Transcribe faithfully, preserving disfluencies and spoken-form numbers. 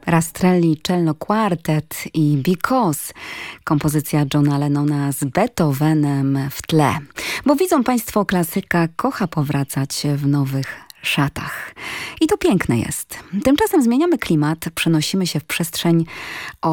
Rastrelli Cello Quartet i Because, kompozycja Johna Lennona z Beethovenem w tle. Bo widzą Państwo, klasyka kocha powracać w nowych szatach. I to piękne jest. Tymczasem zmieniamy klimat, przenosimy się w przestrzeń o